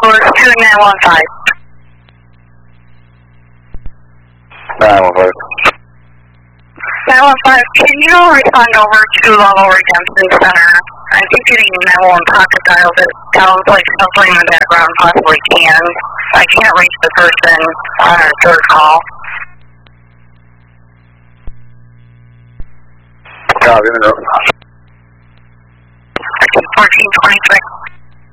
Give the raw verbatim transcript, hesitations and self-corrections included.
two nine one five. nine one five. nine one five, can you respond over to Level Redemption Center? I keep getting nine one one pocket dials. It sounds like something in the background possibly can. I can't reach the person on our third call. Copy, no. fourteen twenty-three.